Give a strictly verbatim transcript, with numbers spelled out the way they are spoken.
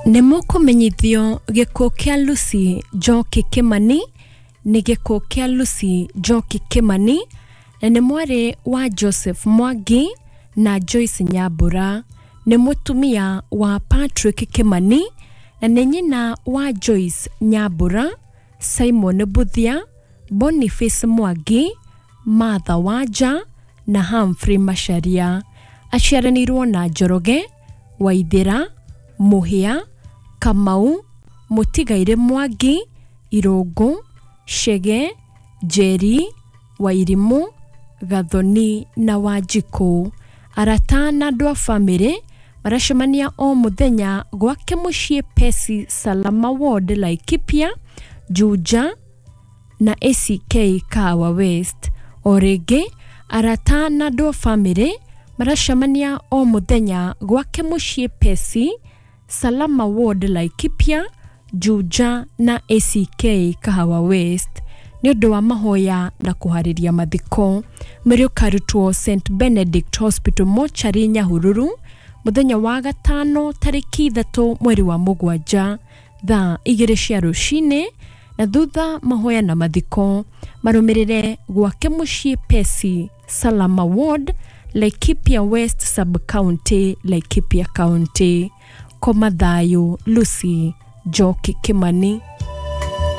Nemukumenyithio gikuo kia Lucy Njoki Kimani ni gikuo kia Lucy Njoki Kimani na ni mwari wa Joseph Mwangi na Joyce Nyambura. Ni mutumia wa Patrick Kimani na ni nyina wa Joyce Nyambura, Simon Buthia, Boniface Mwangi, Martha Wanja na Humphrey Macharia. Aciaranirwo na Njoroge, Waithira, Muhia, Kamau, Mutigaire Mwangi, Irungu, Shege, Njeri, Wairimu, Gathoni na Wanjiku. Arata na andũ a family maracemania o muthenya gwake muciĩ Pesi Salama Ward Laikipia, Juja na A C K Kawa West. O rĩngĩ arata na andũ a family maracemania o muthenya gwake muciĩ Pesi Salama Ward Laikipia, Juja na A C K Kahawa West ni undu wa mahoya na kuhariria mathiko. Mwĩrĩ ũkarutwo Saint Benedict Hospital Mochari Nyahururu muthenya wa gatano tariki ithatu mweri wa mugwanja thaa igĩrĩ cia rũcinĩ, na thutha mahoya na mathiko marumirire gwake muciĩ Pesi Salama Ward Laikipia West Sub County, Laikipia County. Koma thayo Lucy Njoki Kimani.